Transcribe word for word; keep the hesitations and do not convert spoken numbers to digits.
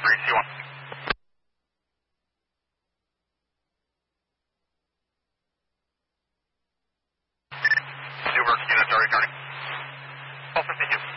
three C one. Newburgh units are returning. twelve fifty-two.